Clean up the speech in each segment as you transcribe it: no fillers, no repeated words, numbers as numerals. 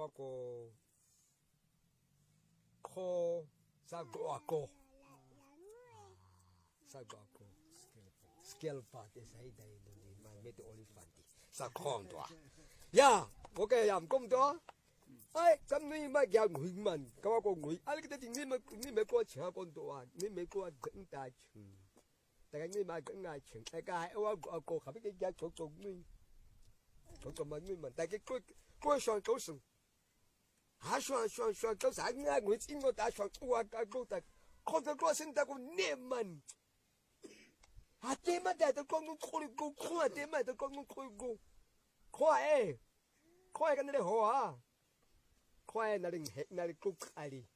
ako ko sago ako scalpa te sai dai do ni ma me to olifanti sa khong to ya okay yam kom to ai kam ni ma gya ngui man ka ko ngui al ke ti ni me ko cha kon to wa ni me ko geng ta chu ta ga ni ma geng nga chen ta ga wa ko kha bi ke gya chok chok ni chok ma ni man ta ke ko shon ko sun ha shon ko sa nga ngui chin ko ta shon wa ka ko ta ko ta ko sin ta ko ne man à tem mà để tôi con khôi go khôi tem mà tôi con khôi go khôi cái này hồ à khôi là đình hết là cục ali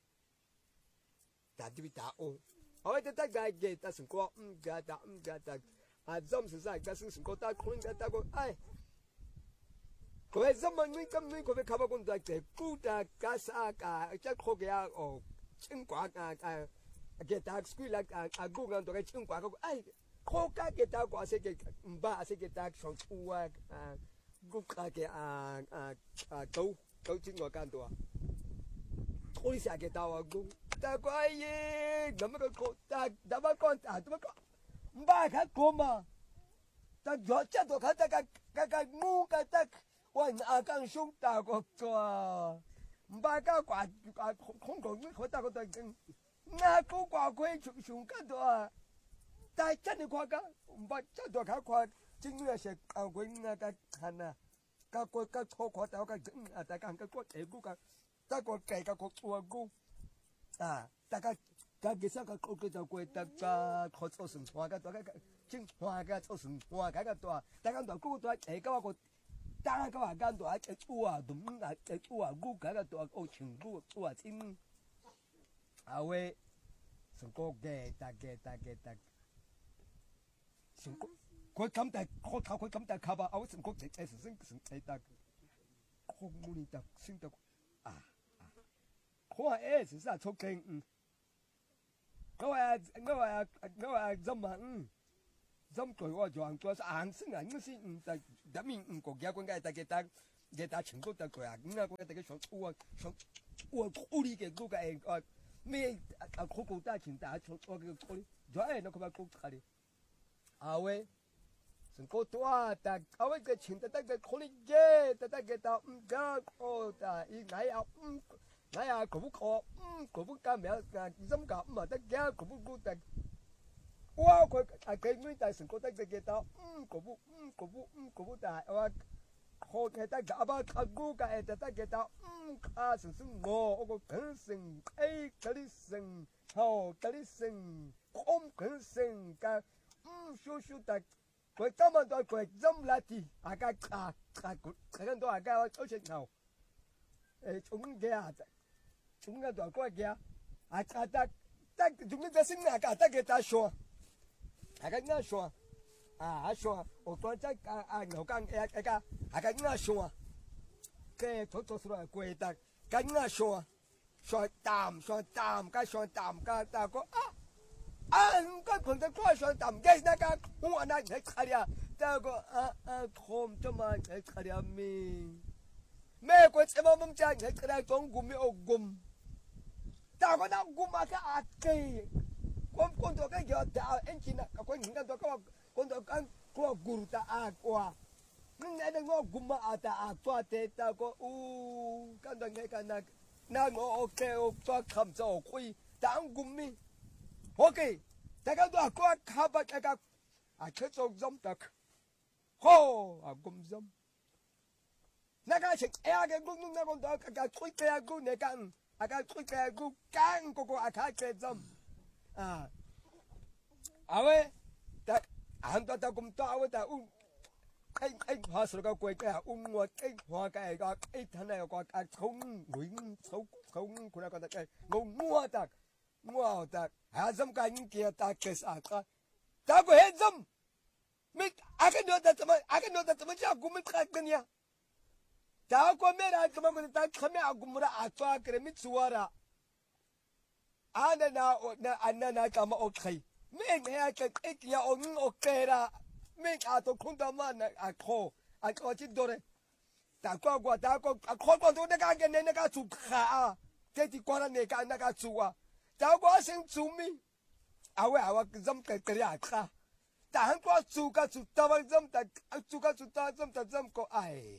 ta đi ta ô hỏi ta cái gì ta sừng qua ga ta à dâm sự sai ta sừng qua ta khôi ta có ai có phải dâm mà nuôi cắm nuôi có phải khám con ta cái cụ ta cá sa cả chắc khô cái ô chân quả cái ta squeeze là gu ngang cái chân quả có ai khó cái ta có sẽ cái ba sẽ cái ta chọn ua gu cái câu chân quả canตัวthôi sẽ cái tao gu ta có ai nằm cái cô ta đã bắt con ta ba cái cô mà ta gió chết tôi ta cái ngu cái ta quan càng sung ta có cho ba cái quả không có những khó ta có tôi nga ko kwa kwe chung ka do ta chan ni kwa ka ba cha do ka kwa jing le se ka kwe nga ka khana ka ko ka tho ko ta ka ta ka ko te gu ka ta ko kai ka ko tua gu ta ka ge sa ka ko ke ta ko ta ka kho cho sung hwa ka to ka jing hwa ka cho sung hwa ka to ta ka do ku to e ka ko ta ka wa ka do a che tua dum na che tua gu ka to o chung gu tua chin à we sừng cô ghê ta sừng cô cắm ta cô cắm ta khaba áo sừng cô chạy sừng chạy ta cô muốn đi ta sừng ta cô sừng sa chốt kinh ngao dâm mà dâm tuổi qua chọn cho ăn sừng nó xin ta đã mình có gia quan cái ta chừng cô ta quẹt nghe cô ta cái chọn ua đi cái cô cái me ko ko ta chin ta cho ko ko jo ai no ko ba ko khari a we sun ko to ta a we ke chin ta ke ko li ge ta ke ta ga o ta i nai a ko bu ka me ka zam ka ma ta ga ko bu ta wa ko a ke mi ta sun ko ta ke ta ko bu ta wa ko ke ta ga ba ka gu ka ta ke ta a sừng ngô ô cái sừng ấy cái sừng hầu cái sừng ôm cái sừng cái su ta cái tao mà tôi cái dâm là thì cái đó cái ở trên nào chúng cái đó có cái ta chúng cái sinh là cái ta cái ta xóa cái nghe xóa xóa ô tôi chắc ngầu cái nghe xóa cái chỗ rồi quay ta cái nghe xóa tạm cái xóa tạm cái ta có cái phần ta có xóa tạm cái cái hoa này cái khai à ta có không cho mà cái khai à mình mẹ có xem mà cha cái khai trong gum ở gum ta có đang gum mà cái cái con tôi cái giờ ta anh chị nào có những cái tôi có con tôi có guru ta qua nhưng này nó gum mà ta toa tê ta có cái đó nghe cái nào na ngô ok toa cầm cho khui ta gum mi ok ta cái đó có khá ba cái chết trong giống ta ho gum giống那个是个公那个多个吹个公那个个吹个公干个个开个针喂，但很多都咁多喂，但話說個貴嘅我話嘅個睇嚟個葱會葱佢那個嘅我得係咁緊嘅大嘅啥個，但係係咁，你akan do怎麼叫我們看嘅呀？ta ko mera kama ko ta kame agumura atwa kremi tsuwara ana na kama okay me ya ka ya on okera me ato kunda mana akho ti dore ta ko ta ko ko do na ka ke ne ka tsu kha te ti kwa ne ka na ka tsu wa ta ko sing tsu mi awa zam ke ke ya kha ta han ko tsu ka tsu ta wa zam ta tsu ka tsu ta zam ko ai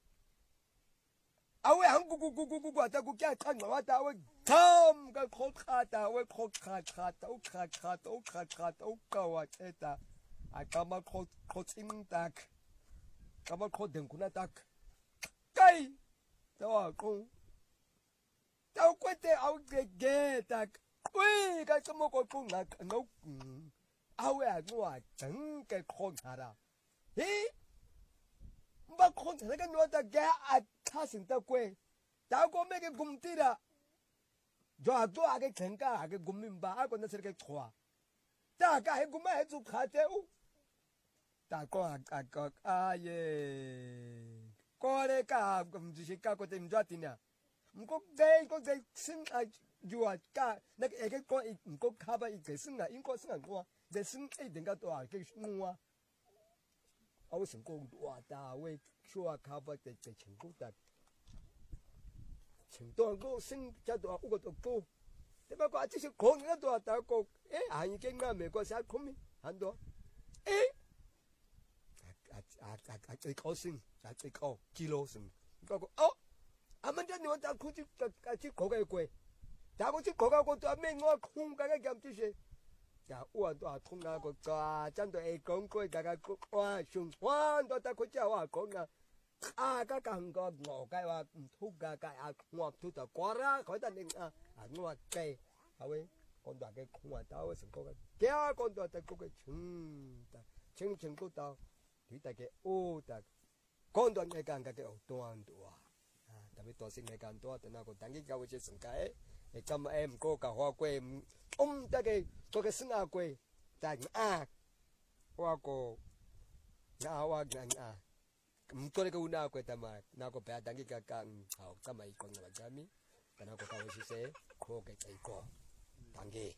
awe han gu ta ku kya kha wa ta we tham ka kho kha ta we kho kha ta o kha o ka wa ta a ka ma kho tsim tak ka ma kho den ku na tak kai ta wa ko ta ko te au ge tak ui ka mo ko na no awe a no chang ke kho ra hi ba kho ta ka no ta ga a ta sin ta kwe ta ko me ke gum ti ra jo a to a ke chen ka a ke gum min ba a ko na ser ke khwa ta ka he gum he zu kha te u ta ko a ye ko le ka gum ji ka ko te mja ti na ko de sin a ju a ka na ke ko ka ba i ke sin a in ko sin a ko de sin e den ka to a ke nu a au sin ko wa ta we sure ka ba te chen ko ta chen to ko sin ja to u ko to ko te ba ko a chi si ko na to ta ko a yi ke nga me ko sa ko mi han do a ko sin a ko kilo sin ko ko aman ja no ta ku chi ka chi ko ga ko ta ko chi ko ga ko to me ngo khung ka ga gam chi se ja u to a thung na ko ka chan to e kong ko ga ga ko wa shung wan to ta ko cha wa ko na a ka ka ngo ngo ka wa thu ga ka a ngo thu ta ko ra ko ta ning a ngo ke a we con to cái khung wa ta wa sin ko ga kya con to ta ko cái ching ko ta thì ta cái ô ta con to ngày càng cái ô toan to ta biết to sinh ngày càng to ta na ko tang cái ga wa che sin ka cầm em cô cả hoa quê ta cái sinh a quê ta a hoa cô na hoa na tôi cái una quê ta mà na có bé đăng cái càng hậu ta mày còn là cái mi ta na có cái gì sẽ cô cái cô đăng cái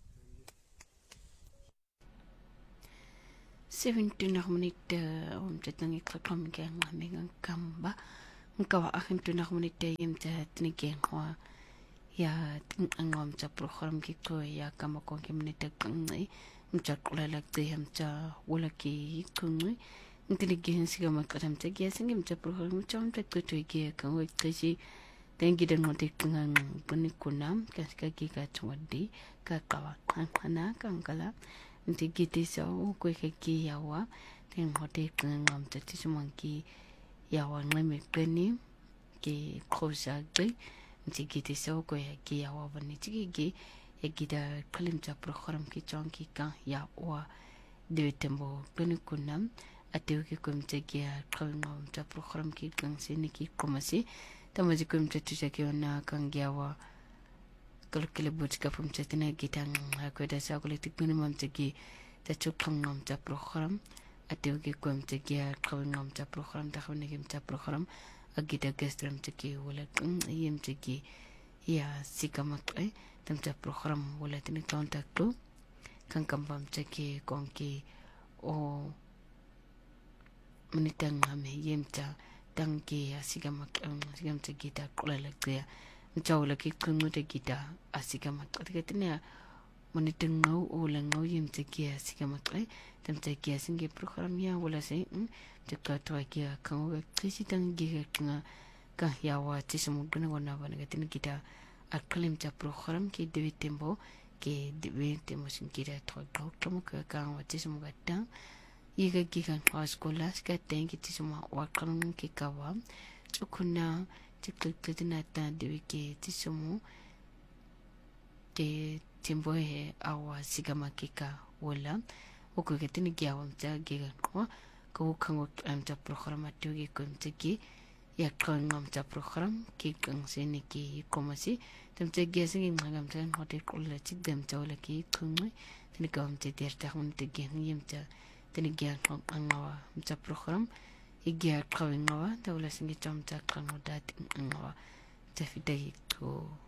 17 menit om tetang ikakam kang mengang kamba ngkawa akhim 20 menit yem tatni keng hoa ya angom cha program ki ko ya kama ko ki menit kangai mcha kulala te hamcha wala ki kungai ntini gen siga makaram cha ge singim cha program cha mta ko to ge kan we kaji tengi den ngote kangang puni kunam ka ki ka chwadi ka kawa khana kangala nti giti sa ko ki yawa ten hote kangam cha tisumang ki yawa ngame kani ki khosa ge Jigiti so ko ya ki ya wa bani jigi ya gida kalim cha program ki chong ki kan ya wa de tembo peni kunam ateu ki kum cha ki ya kalim cha program ki kan sini ki komasi tamaji kum cha tu cha ki na kan ya wa kal kile but ka pum cha tina gitang ko da sa ko le tik peni mam cha ki ta chu kan ngam cha program ateu ki kum cha ki ya kalim ngam cha program ta khone ki cha program agida gestram tiki wala yem tiki ya sikamak tamta program wala tini contact tu kan kambam tiki konki o menitang ame yem ta tangki ya sikamak sigam tiki ta kula lakya ncawla ki kungu tiki ta asikamak tini menitang ngau wala ngau yem tiki ya sikamak tamta ki singi program ya wala se jika tuai kia kau kisi tang giga kena kah yawa cisimu guna guna bana gatin kita akalim ca program ki dewi tembo sing kita tuai kau kamu ke kang wa cisimu gatang iga giga kau sekolah sekarang kita semua wakam ki kawam cukuna cikal ketinata dewi ki cisimu ke tembo he awa sigama kika wala uku gatin giawam ca giga kau ko kango amta program atu gi kumtiki ya kangam ta program ki kang seni ki komasi tamte gi singi ngam tan hotel kulla chik dem tawla ki kungi tini kam te der ta hun te gi ngim ta tini gi angawa amta program igi akawingawa tawla singi tamta kango dat angawa ta fidai ko